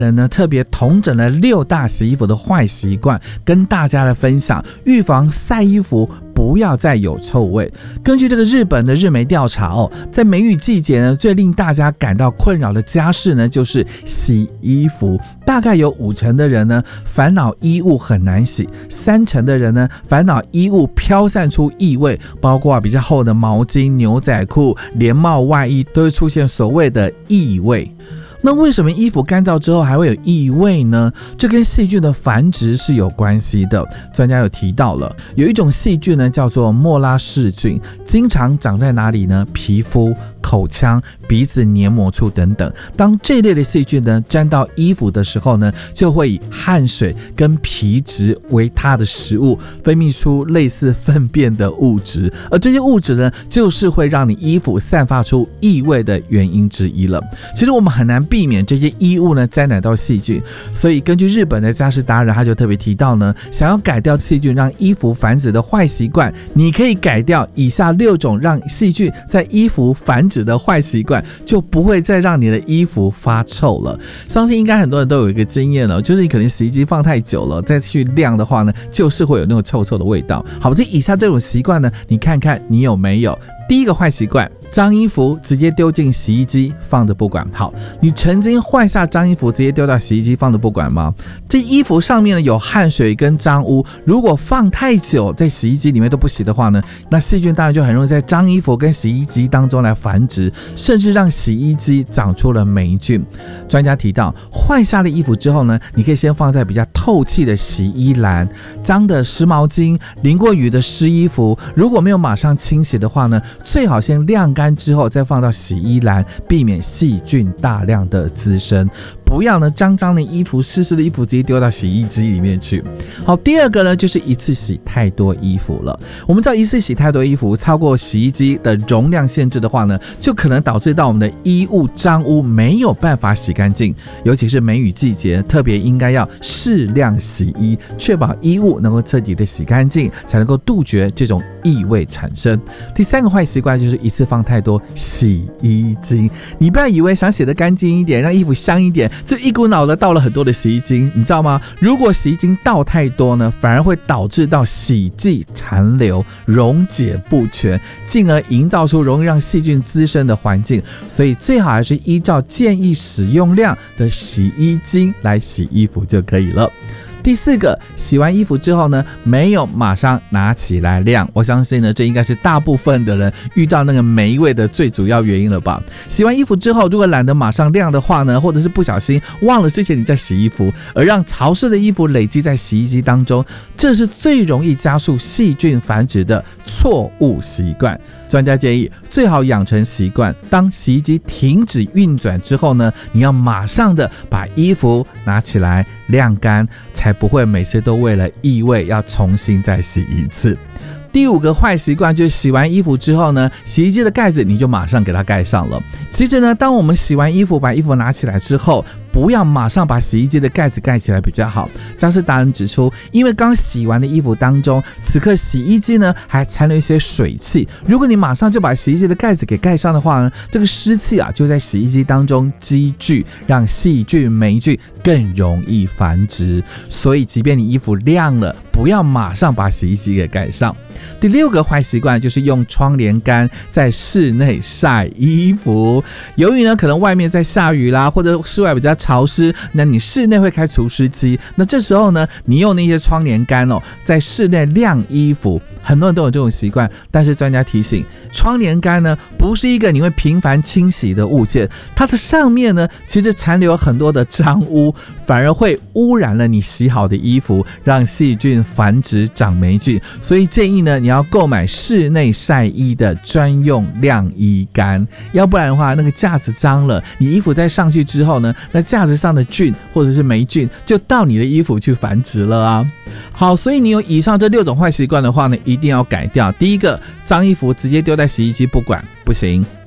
人呢特别统整了6大洗衣服的坏习惯，跟大家来分享，预防晒衣服不要再有臭味。根据这个日本的日媒调查在梅雨季节呢，最令大家感到困扰的家事呢，就是洗衣服。大概有50%的人呢，烦恼衣物很难洗；30%的人呢，烦恼衣物飘散出异味，包括比较厚的毛巾、牛仔裤、连帽外衣都会出现所谓的异味。那为什么衣服干燥之后还会有异味呢？这跟细菌的繁殖是有关系的。专家有提到了，有一种细菌呢叫做莫拉氏菌，经常长在哪里呢？皮肤、口腔、鼻子黏膜处等等。当这类的细菌呢沾到衣服的时候呢，就会以汗水跟皮质为它的食物，分泌出类似粪便的物质，而这些物质呢，就是会让你衣服散发出异味的原因之一了。其实我们很难避免这些衣物呢沾染到细菌，所以根据日本的家事达人，他就特别提到呢，想要改掉细菌让衣服繁殖的坏习惯，你可以改掉以下6种让细菌在衣服繁殖的坏习惯，就不会再让你的衣服发臭了。相信应该很多人都有一个经验了，就是你可能洗衣机放太久了，再去晾的话呢，就是会有那种臭臭的味道。好，这以下这种习惯呢，你看看你有没有。第一个坏习惯，脏衣服直接丢进洗衣机放着不管。好，你曾经换下脏衣服直接丢到洗衣机放着不管吗？这衣服上面呢有汗水跟脏污，如果放太久在洗衣机里面都不洗的话呢，那细菌当然就很容易在脏衣服跟洗衣机当中来繁殖，甚至让洗衣机长出了霉菌。专家提到，换下的衣服之后呢，你可以先放在比较透气的洗衣篮，脏的湿毛巾、淋过雨的湿衣服，如果没有马上清洗的话呢，最好先晾干之后再放到洗衣篮，避免细菌大量的滋生。不要呢脏脏的衣服、湿湿的衣服直接丢到洗衣机里面去。好，第二个呢就是一次洗太多衣服了。我们知道一次洗太多衣服，超过洗衣机的容量限制的话呢，就可能导致到我们的衣物脏污没有办法洗干净。尤其是梅雨季节，特别应该要适量洗衣，确保衣物能够彻底的洗干净，才能够杜绝这种异味产生。第3个坏习惯就是一次放太多洗衣精。你不要以为想洗得干净一点，让衣服香一点，就一股脑的倒了很多的洗衣精，你知道吗？如果洗衣精倒太多呢，反而会导致到洗剂残留、溶解不全，进而营造出容易让细菌滋生的环境。所以最好还是依照建议使用量的洗衣精来洗衣服就可以了。第4个，洗完衣服之后呢，没有马上拿起来晾。我相信呢，这应该是大部分的人遇到那个霉味的最主要原因了吧。洗完衣服之后，如果懒得马上晾的话呢，或者是不小心忘了之前你在洗衣服，而让潮湿的衣服累积在洗衣机当中，这是最容易加速细菌繁殖的错误习惯。专家建议，最好养成习惯，当洗衣机停止运转之后呢，你要马上的把衣服拿起来晾干，才不会每次都为了异味要重新再洗一次。第5个坏习惯就是洗完衣服之后呢，洗衣机的盖子你就马上给它盖上了。其实呢，当我们洗完衣服，把衣服拿起来之后，不要马上把洗衣机的盖子盖起来比较好。家事达人指出，因为刚洗完的衣服当中，此刻洗衣机呢还残留一些水汽，如果你马上就把洗衣机的盖子给盖上的话呢，这个湿气就在洗衣机当中积聚，让细菌、霉菌更容易繁殖。所以即便你衣服晾了，不要马上把洗衣机给盖上。第6个坏习惯就是用窗帘杆在室内晒衣服。由于呢可能外面在下雨啦，或者室外比较潮湿，那你室内会开除湿机，那这时候呢你用那些窗帘杆在室内晾衣服，很多人都有这种习惯。但是专家提醒，窗帘杆呢不是一个你会频繁清洗的物件，它的上面呢其实残留很多的脏污，反而会污染了你洗好的衣服，让细菌繁殖长霉菌。所以建议呢，你要购买室内晒衣的专用晾衣杆，要不然的话，那个架子脏了，你衣服再上去之后呢，那架子上的菌或者是霉菌就到你的衣服去繁殖了啊。好，所以你有以上这6种坏习惯的话呢，一定要改掉。第1个，脏衣服直接丢在洗衣机不管，不行。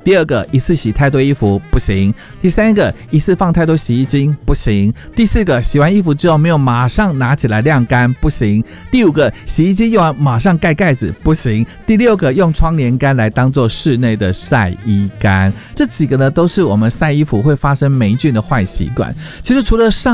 第二个，一次洗太多衣服不行；第三个，一次放太多洗衣精不行；第四个，洗完衣服之后没有马上拿起来晾干不行；第五个，洗衣机用完马上盖盖子不行；第六个，用窗帘杆来当做室内的晒衣杆。这几个呢，都是我们晒衣服会发生霉菌的坏习惯。其实除了上